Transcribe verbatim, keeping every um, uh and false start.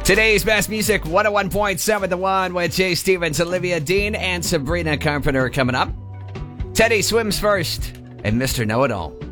Today's best music, one oh one point seven The One with Jay Stevens, Olivia Dean, and Sabrina Carpenter coming up. Teddy swims first, and Mister Know-It-All.